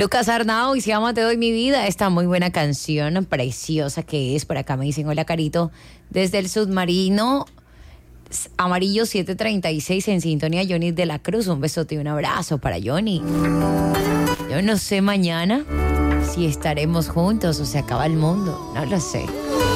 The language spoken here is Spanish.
Lucas Arnau, y se llama Te doy mi vida, esta muy buena canción, preciosa que es. Por acá me dicen, hola Carito, desde el submarino amarillo 736 en sintonía, Johnny de la Cruz. Un besote y un abrazo para Johnny. Yo no sé mañana si estaremos juntos o se acaba el mundo, no lo sé.